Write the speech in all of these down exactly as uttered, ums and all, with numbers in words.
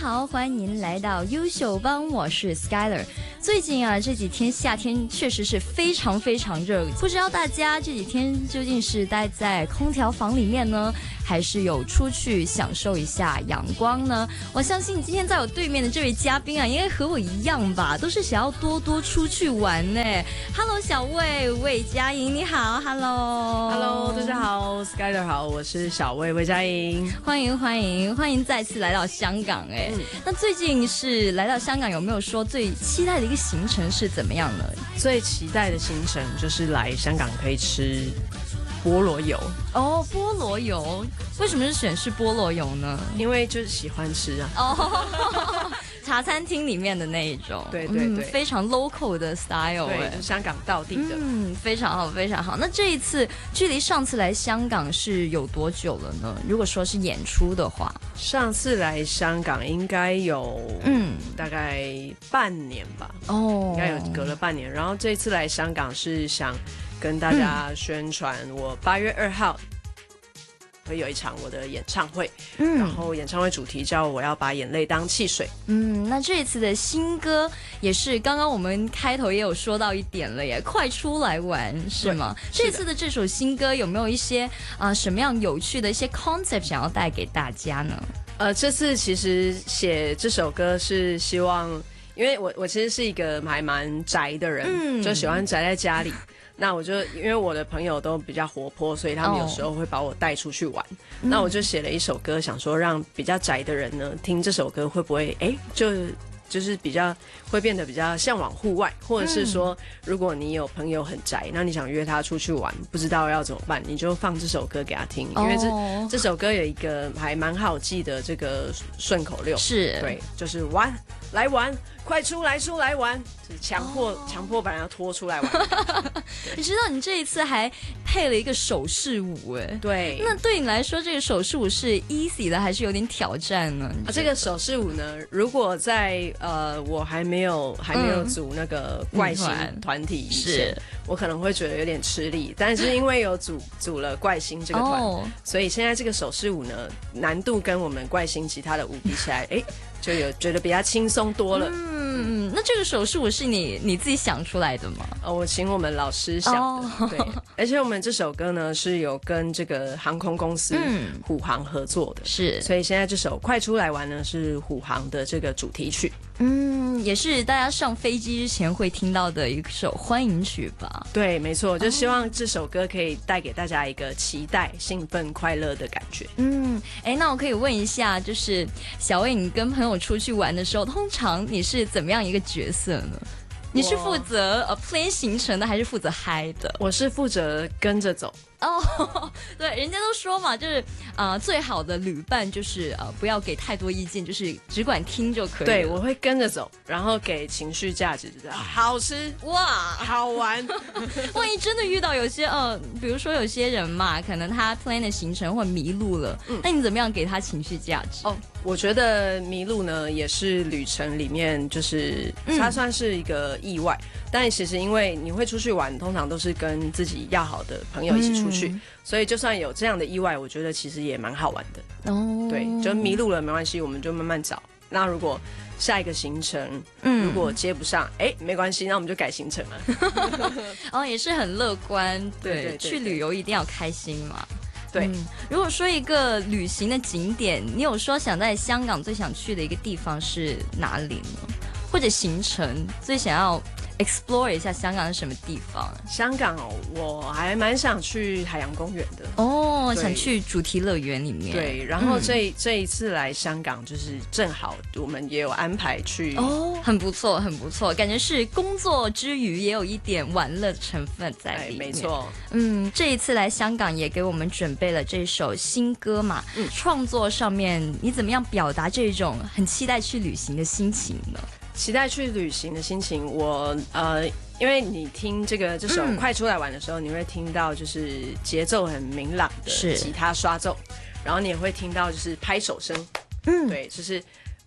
好，欢迎来到优秀帮，我是 Skyler。最近啊，这几天夏天确实是非常非常热，不知道大家这几天究竟是待在空调房里面呢，还是有出去享受一下阳光呢？我相信今天在我对面的这位嘉宾啊，应该和我一样吧，都是想要多多出去玩呢。Hello， 小魏魏佳莹，你好 ，Hello，Hello， 大家好 ，Skyler 好，我是小魏魏佳莹， 欢迎欢迎欢迎再次来到香港哎。嗯、那最近是来到香港，有没有说最期待的一个行程是怎么样的？ 最期待的行程就是来香港可以吃菠萝油哦，菠萝油，为什么是选是菠萝油呢？ 因为就是喜欢吃啊。 哦，茶餐厅里面的那一种， 对对对、嗯， 非常 local 的 style， 对，就是香港道地的， 嗯，非常好，非常好。那这一次距离上次来香港是有多久了呢？如果说是演出的话， 上次来香港应该有嗯大概半年吧，哦，应该有隔了半年。然后这次来香港是想跟大家宣传我八月二号会有一场我的演唱会，嗯，然后演唱会主题叫我要把眼泪当汽水。 嗯，那这一次的新歌也是刚刚我们开头也有说到一点了耶，快出来玩是吗？这次的这首新歌有没有一些啊、呃、什么样有趣的一些 concept 想要带给大家呢？ 呃，这次其实写这首歌是希望，因为我我其实是一个还蛮宅的人，嗯，就喜欢宅在家里。那我就因为我的朋友都比较活泼，所以他们有时候会把我带出去玩。Oh. 那我就写了一首歌，想说让比较宅的人呢听这首歌会不会哎就就是比较会变得比较向往户外，或者是说如果你有朋友很宅，那你想约他出去玩，不知道要怎么办，你就放这首歌给他听，因为这、oh. 这首歌有一个还蛮好记的这个顺口溜， 是对，就是玩来玩。快出来出来玩，就是强迫强、oh. 迫把人家拖出来玩。 你知道你这一次还配了一个手势舞哎， 对， 那对你来说这个手势舞是 easy 的还是有点挑战呢？ 啊，这个手势舞呢，如果在呃我还没有还没有组那个怪星团体以前、嗯，我可能会觉得有点吃力，但是因为有组组了怪星这个团， oh. 所以现在这个手势舞呢，难度跟我们怪星其他的舞比起来，哎。就有觉得比较轻松多了。 嗯，那这个手势舞是你你自己想出来的吗？ 呃，我请我们老师想的。Oh. 对，而且我们这首歌呢是有跟这个航空公司虎航合作的， 是、嗯， 所以现在这首《快出来玩》呢是虎航的这个主题曲。 嗯，也是大家上飞机之前会听到的一首欢迎曲吧？ 对，没错，就希望这首歌可以带给大家一个期待、兴奋、快乐的感觉。 嗯，哎，那我可以问一下，就是小魏，你跟朋友出去玩的时候，通常你是怎么样一个角色呢？你是负责呃 plan 行程的，还是负责嗨的？ 我是负责跟着走。 哦、oh, 对，人家都说嘛，就是啊、呃，最好的旅伴就是呃，不要给太多意见，就是只管听就可以了。 对，我会跟着走，然后给情绪价值，就是好吃哇，好玩。 万一真的遇到有些呃，比如说有些人嘛，可能他 plan 的行程或迷路了，嗯、那你怎么样给他情绪价值？ 哦，我觉得迷路呢也是旅程里面，就是它算是一个意外。嗯，但其实因为你会出去玩，通常都是跟自己要好的朋友一起出去，嗯、所以就算有这样的意外，我觉得其实也蛮好玩的。哦，对，就迷路了没关系，我们就慢慢找。那如果下一个行程，嗯，如果接不上，哎，没关系，那我们就改行程了。 哦，也是很乐观，对，对对对对，去旅游一定要开心嘛。对、嗯，如果说一个旅行的景点，你有说想在香港最想去的一个地方是哪里呢？或者行程最想要explore 一下香港是什么地方？ 香港哦，我还蛮想去海洋公园的哦，想去主题乐园里面。 对，然后这、嗯、这一次来香港，就是正好我们也有安排去哦，很不错，很不错，感觉是工作之余也有一点玩乐的成分在里面。 没错， 嗯，这一次来香港也给我们准备了这首新歌嘛。嗯，创作上面你怎么样表达这种很期待去旅行的心情呢？ 期待去旅行的心情，我呃，因为你听这个这首《快出来玩》的时候、嗯，你会听到就是节奏很明朗的吉他刷奏，然后你也会听到就是拍手声，嗯，对，就是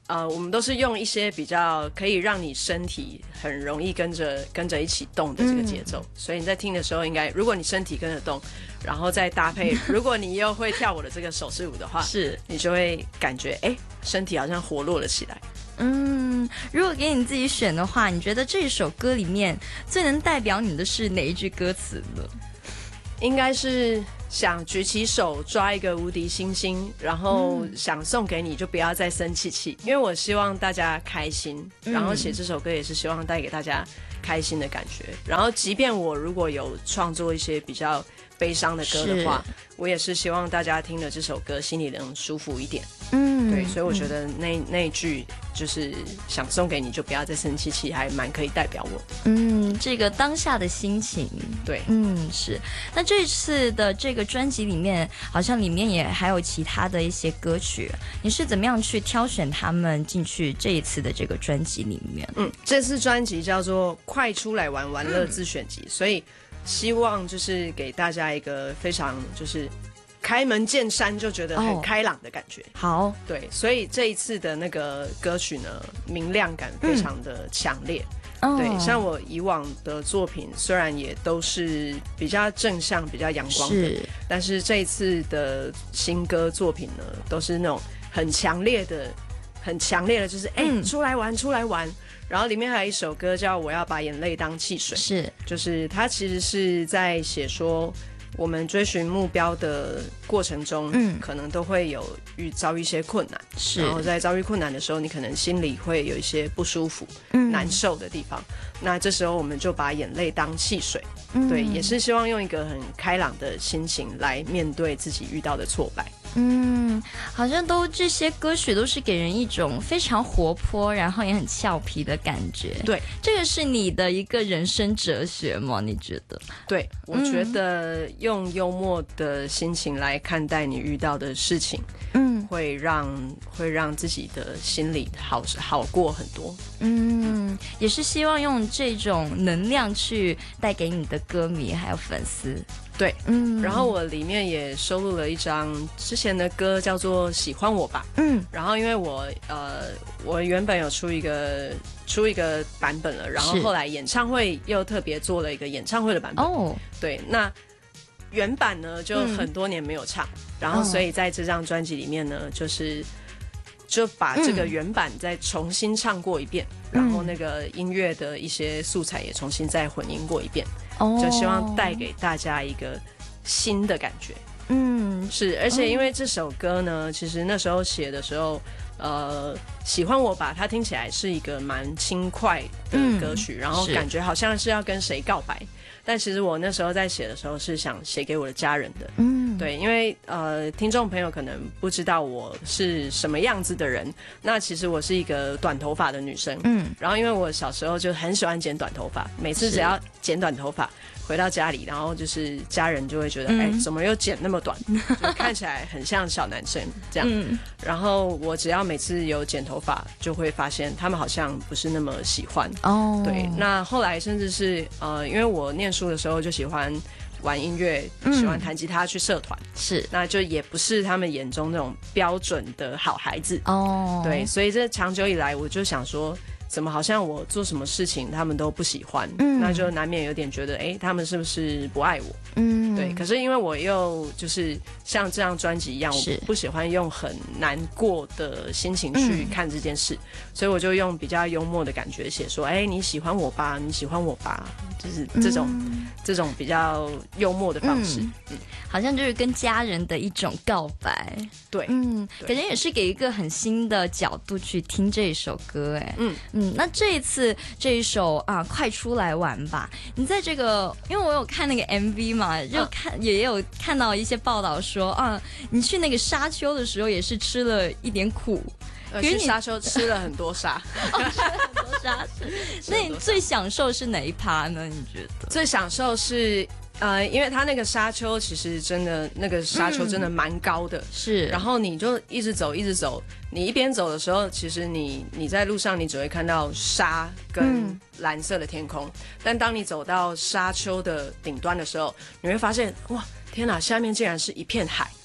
呃，我们都是用一些比较可以让你身体很容易跟着跟着一起动的这个节奏，嗯、所以你在听的时候，应该如果你身体跟着动，然后再搭配，如果你又会跳舞的这个手势舞的话， 是你就会感觉哎，身体好像活络了起来。 嗯，如果给你自己选的话，你觉得这首歌里面最能代表你的是哪一句歌词呢？ 应该是想举起手抓一个无敌星星，然后想送给你，就不要再生气气。因为我希望大家开心，然后写这首歌也是希望带给大家开心的感觉。然后，即便我如果有创作一些比较悲伤的歌的话，我也是希望大家听了这首歌心里能舒服一点。嗯，对，所以我觉得那那一句就是想送给你，就不要再生气气，还蛮可以代表我。 嗯，这个当下的心情。 对， 嗯，是。那这次的这个专辑里面，好像里面也还有其他的一些歌曲，你是怎么样去挑选他们进去这一次的这个专辑里面？ 嗯，这次专辑叫做《快出来玩玩乐自选集》，嗯，所以希望就是给大家一个非常就是开门见山就觉得很开朗的感觉。 哦、好， 对，所以这一次的那个歌曲呢，明亮感非常的强烈。嗯、对，像我以往的作品，虽然也都是比较正向、比较阳光的，是，但是这一次的新歌作品呢，都是那种很强烈的、很强烈的，就是哎、嗯欸，出来玩，出来玩。然后里面还有一首歌叫《我要把眼泪当汽水》， 是， 就是它其实是在写说，我们追寻目标的过程中，嗯，可能都会有遇遭遇一些困难，是。然后在遭遇困难的时候，你可能心里会有一些不舒服、嗯、难受的地方。那这时候我们就把眼泪当汽水，嗯、对，也是希望用一个很开朗的心情来面对自己遇到的挫败。 嗯，好像都这些歌曲都是给人一种非常活泼，然后也很俏皮的感觉。 对， 这个是你的一个人生哲学吗？你觉得？ 对，我觉得用幽默的心情来看待你遇到的事情，嗯，会让会让自己的心里好好过很多。 嗯，也是希望用这种能量去带给你的歌迷还有粉丝。 对，嗯，然后我里面也收录了一张之前的歌，叫做《喜欢我吧》。嗯，然后因为我呃，我原本有出一个出一个版本了，然后后来演唱会又特别做了一个演唱会的版本。哦，对，那原版呢就很多年没有唱，嗯、然后所以在这张专辑里面呢，就是就把这个原版再重新唱过一遍，嗯、然后那个音乐的一些素材也重新再混音过一遍。就希望带给大家一个新的感觉。嗯，是，而且因为这首歌呢，其实那时候写的时候，呃，喜欢我吧，它听起来是一个蛮轻快的歌曲，嗯、然后感觉好像是要跟谁告白。但其实我那时候在写的时候是想写给我的家人的，嗯，对，因为呃，听众朋友可能不知道我是什么样子的人，那其实我是一个短头发的女生，嗯，然后因为我小时候就很喜欢剪短头发，每次只要剪短头发回到家里，然后就是家人就会觉得，哎、嗯欸，怎么又剪那么短，就看起来很像小男生这样，嗯，然后我只要每次有剪头发，就会发现他们好像不是那么喜欢，哦，对，那后来甚至是呃，因为我念书的时候就喜欢玩音乐，嗯、喜欢弹吉他，去社团，是，那就也不是他们眼中那种标准的好孩子哦。对，所以这长久以来，我就想说，怎么好像我做什么事情他们都不喜欢，嗯、那就难免有点觉得，哎、欸，他们是不是不爱我？嗯，对。可是因为我又就是像这张专辑一样，我不喜欢用很难过的心情去看这件事，嗯、所以我就用比较幽默的感觉写说，哎、欸，你喜欢我吧，你喜欢我吧。就是这种、嗯、这种比较幽默的方式、嗯嗯， 好像就是跟家人的一种告白。 对， 嗯，感觉也是给一个很新的角度去听这一首歌，哎，嗯嗯。那这一次这一首啊，快出来玩吧！你在这个，因为我有看那个 M V 嘛，就看、啊、也有看到一些报道说啊，你去那个沙丘的时候也是吃了一点苦。 呃，去沙丘吃了很多沙， 哦、吃了很多沙。那你最享受是哪一趴呢？你觉得？ 最享受是呃，因为它那个沙丘其实真的那个沙丘真的蛮高的，嗯、是。然后你就一直走，一直走。你一边走的时候，其实你你在路上你只会看到沙跟蓝色的天空，嗯、但当你走到沙丘的顶端的时候，你会发现哇，天哪，下面竟然是一片海。嗯，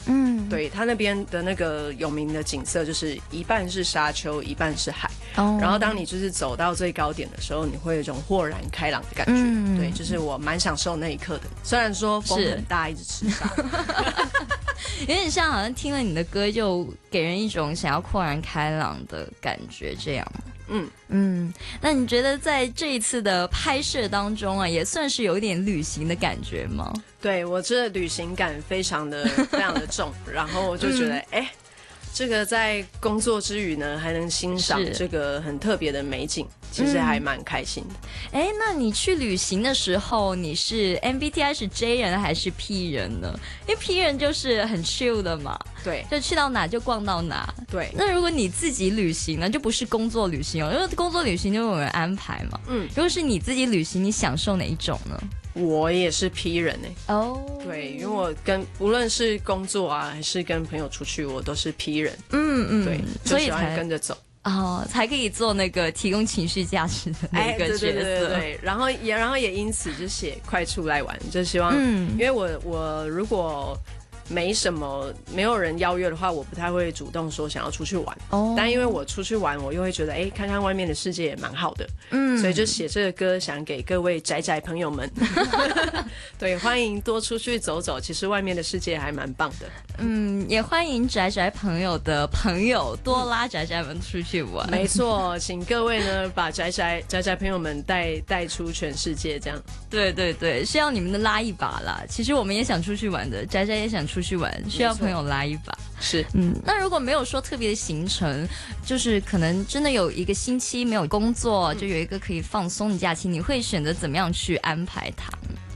嗯，对，它那边的那个有名的景色就是一半是沙丘，一半是海。哦，然后当你就是走到最高点的时候，你会有一种豁然开朗的感觉。嗯，对，就是我蛮享受那一刻的。虽然说风很大，一直吃沙。 有点像好像听了你的歌就给人一种想要豁然开朗的感觉，这样。嗯嗯，那你觉得在这一次的拍摄当中啊，也算是有一点旅行的感觉吗？ 对，我这旅行感非常的非常的重，然后我就觉得哎。嗯，欸这个在工作之余呢，还能欣赏这个很特别的美景，其实还蛮开心的。 哎、嗯，那你去旅行的时候，你是 M B T I 是 J 人还是 P 人呢？因为 P 人就是很 chill 的嘛， 对， 就去到哪就逛到哪。对，那如果你自己旅行呢，就不是工作旅行哦，因为工作旅行就有人安排嘛。嗯，如果是你自己旅行，你享受哪一种呢？ 我也是 P 人哎、欸，哦， oh. 对，因为我跟无论是工作啊，还是跟朋友出去，我都是 P 人，嗯嗯，对，所以才跟着走哦，才可以做那个提供情绪价值的那个角色， 哎、对对对对对，然后也然后也因此就写快出来玩，就希望，嗯，因为我我如果。没什么，没有人邀约的话，我不太会主动说想要出去玩。哦，但因为我出去玩，我又会觉得，哎，看看外面的世界也蛮好的。嗯，所以就写这个歌，想给各位宅宅朋友们，对，欢迎多出去走走。其实外面的世界还蛮棒的。 嗯，也欢迎宅宅朋友的朋友多拉宅宅们出去玩。 没错，请各位呢把宅宅宅宅朋友们带带出全世界，这样。 对对对，是要你们的拉一把啦。其实我们也想出去玩的，宅宅也想出去。出去玩需要朋友拉一把， 是嗯。那如果没有说特别的行程，就是可能真的有一个星期没有工作，嗯、就有一个可以放松的假期，你会选择怎么样去安排它？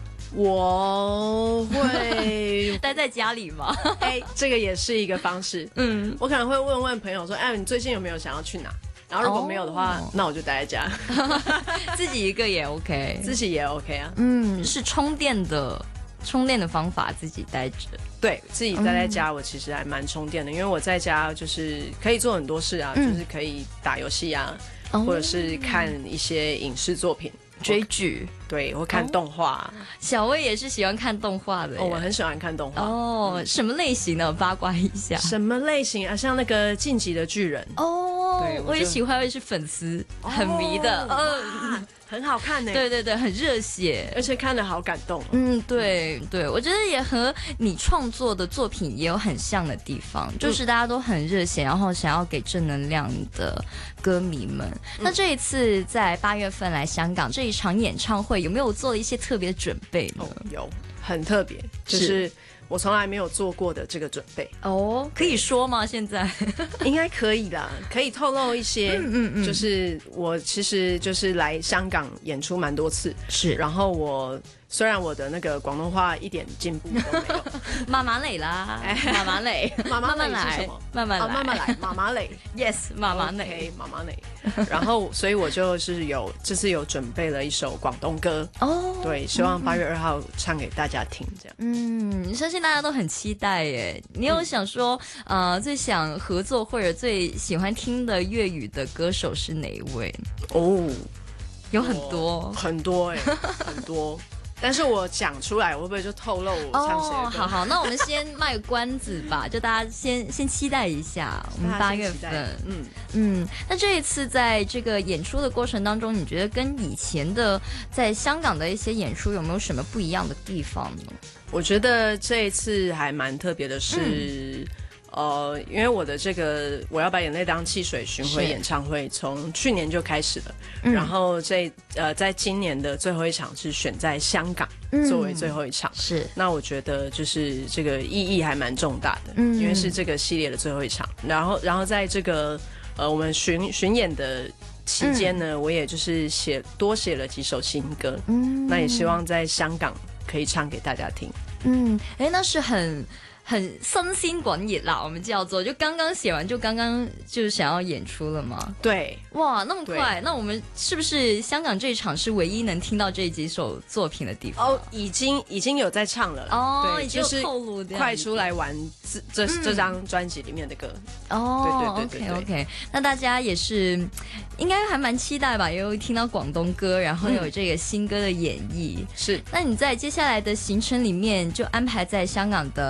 我会待在家里吗？ 哎、欸，这个也是一个方式。嗯，我可能会问问朋友说，哎，你最近有没有想要去哪？然后如果没有的话，哦、那我就待在家， 自己一个也 OK， 自己也 OK 啊。 嗯，是充电的。充电的方法自己待着， 对自己待在家，我其实还蛮充电的，因为我在家就是可以做很多事啊，嗯、就是可以打游戏啊，哦、或者是看一些影视作品、 追剧， 对，或看动画。哦、 小薇也是喜欢看动画的， 哦，我很喜欢看动画。 哦，嗯、什么类型的？八卦一下。 什么类型啊？像那个《晋级的巨人》 哦，对，我, 我也喜欢，我也是粉丝，哦、很迷的。嗯。 很好看呢、欸， 对对对，很热血， 而且看得好感动、哦。 嗯，对对，我觉得也和你创作的作品也有很像的地方，嗯、就是大家都很热血，然后想要给正能量的歌迷们。嗯、那这一次在八月份来香港这一场演唱会，有没有做一些特别的准备呢？ 哦，有，很特别，就是我从来没有做过的这个准备。 哦，可以说吗？现在应该可以啦，可以透露一些。嗯嗯嗯，就是我其实就是来香港演出蛮多次， 是， 然后我。虽然我的那个广东话一点进步都没有， 慢慢嚟啦，慢慢嚟， 慢慢嚟是什么？ 慢慢来， 慢慢来，慢慢嚟 ，yes， 慢慢嚟， okay, 慢慢嚟。然后，所以我就是有，这次有准备了一首广东歌哦，对，希望八月二号唱给大家听，这样。 嗯，相信大家都很期待耶。你有想说，嗯、呃，最想合作或者最喜欢听的粤语的歌手是哪一位？哦，有很多， 很多哎，很多。但是我讲出来，我会不会就透露我唱谁的歌？ 哦，好好，那我们先卖个关子吧，就大家先先期待一下，我们八月份，嗯嗯。那这一次在这个演出的过程当中，你觉得跟以前的在香港的一些演出有没有什么不一样的地方呢？ 我觉得这一次还蛮特别的是。嗯呃，因为我的这个我要把眼泪当汽水巡回演唱会从去年就开始了，嗯、然后这呃在今年的最后一场是选在香港作为最后一场，嗯、是。那我觉得就是这个意义还蛮重大的，嗯、因为是这个系列的最后一场。然后，然后在这个呃我们巡巡演的期间呢，嗯、我也就是写多写了几首新歌，嗯，那也希望在香港可以唱给大家听。 嗯，哎，那是很。很新鮮滾熱辣，我們叫做就剛剛寫完就剛剛就想要演出了嗎？ 對， 哇，那麼快，那我們是不是香港這一場是唯一能聽到這幾首作品的地方？ 哦，已經已經有在唱了啦， 哦，已經有透露， 就是快出來玩這這、嗯、這張專輯裡面的歌。 哦，對對對對 OK OK， 那大家也是應該還蠻期待吧？因為聽到廣東歌，然後有這個新歌的演繹。是、嗯，那你在接下來的行程裡面就安排在香港的一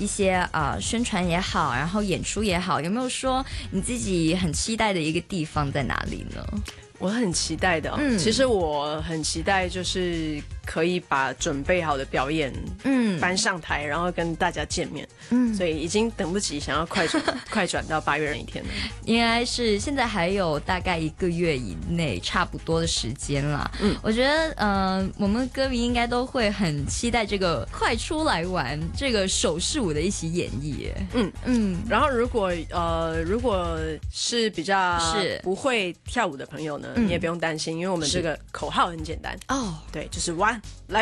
些啊、呃、宣传也好，然后演出也好，有没有说你自己很期待的一个地方在哪里呢？ 我很期待的、哦嗯，其实我很期待就是可以把准备好的表演嗯搬上台，然后跟大家见面，嗯，所以已经等不及想要快转快转到八月那一天了。 应该是现在还有大概一个月以内差不多的时间啦。嗯，我觉得呃我们歌迷应该都会很期待这个快出来玩这个手势舞的一起演绎。 嗯嗯，然后如果呃如果是比较是不会跳舞的朋友呢，嗯、你也不用担心，因为我们这个口号很简单哦，对，就是 one 来。